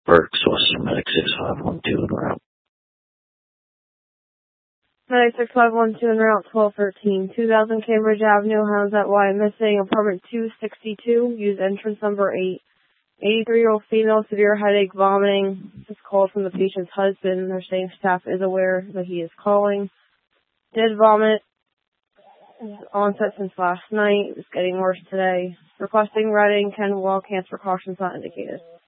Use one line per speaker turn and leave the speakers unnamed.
Burke, Western Medic 6512 en route.
Medic 6512 en route 1213. 2000 Cambridge Avenue, Hounds at Y, missing apartment 262. Use entrance number 8. 83-year-old female, severe headache, vomiting. This call from the patient's husband. Nursing staff is aware that he is calling. Did vomit. Onset since last night. It's getting worse today. Requesting Reading, Ken Wall, cancer precautions not indicated.